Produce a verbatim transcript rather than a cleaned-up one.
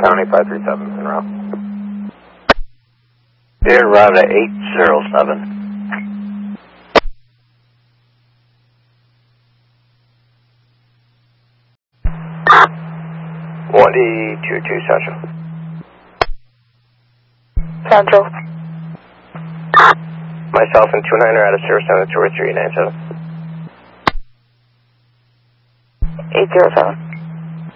County five three seven, en route. En route to eight zero seven. one D two two Central. Central. Myself and two niner out of zero seven two three nine seven. eight zero seven.